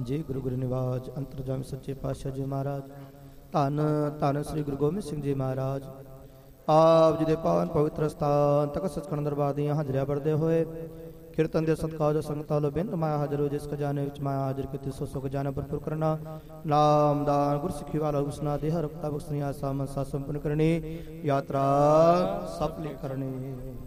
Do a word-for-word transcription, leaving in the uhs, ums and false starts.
ਜੀ ਗੁਰੂ ਗੁਰੂ ਨਿਵਾਜ ਅੰਤਰਜਾਮੀ ਸੱਚੇ ਪਾਤਸ਼ਾਹ ਜੀ ਮਹਾਰਾਜ, ਧੰਨ ਧੰਨ ਸ੍ਰੀ ਗੁਰੂ ਗੋਬਿੰਦ ਸਿੰਘ ਜੀ ਮਹਾਰਾਜ। ਆਪ ਜੀ ਦੇ ਪਾਵਨ ਪਵਿੱਤਰ ਸਥਾਨ ਤਖਤ ਸੱਚਖੰਡ ਦਰਬਾਰ ਦੀਆਂ ਹਾਜ਼ਰੀਆਂ ਭਰਦੇ ਹੋਏ ਕੀਰਤਨ ਦੇ ਸਤਿਕਾਰ ਸੰਗਤਾਂ ਲੋ ਬਿੰਦ ਮਾਇਆ ਹਾਜ਼ਰ ਹੋ, ਜਿਸ ਖਜ਼ਾਨੇ ਵਿੱਚ ਮਾਇਆ ਹਾਜ਼ਰ ਕੀਤੀ ਸੋ ਸੋ ਖਜ਼ਾਨਾ ਭਰਪੂਰ ਕਰਨਾ। ਨਾਮਦਾਨ ਗੁਰਸਿੱਖੀ ਵਾਲਾ ਹੁਸਨਾ ਦੇ ਹਰ ਵਕਤਾ ਬਖਸ਼ਣੀ ਆਸਾ ਮਨਸਾ ਸੰਪਨ ਕਰਨੀ, ਯਾਤਰਾ ਸਫਲੀ ਕਰਨੀ।